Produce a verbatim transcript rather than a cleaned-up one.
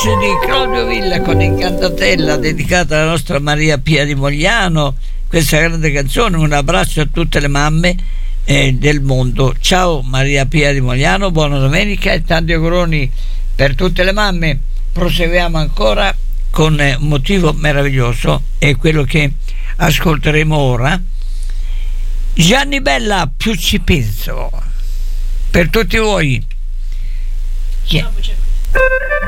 voce di Claudio Villa con Incantatella, dedicata alla nostra Maria Pia di Mogliano, questa grande canzone. Un abbraccio a tutte le mamme eh, del mondo. Ciao Maria Pia di Mogliano, buona domenica e tanti auguroni per tutte le mamme. Proseguiamo ancora con un motivo meraviglioso, è quello che ascolteremo ora. Gianni Bella, più ci penso, per tutti voi. Yeah.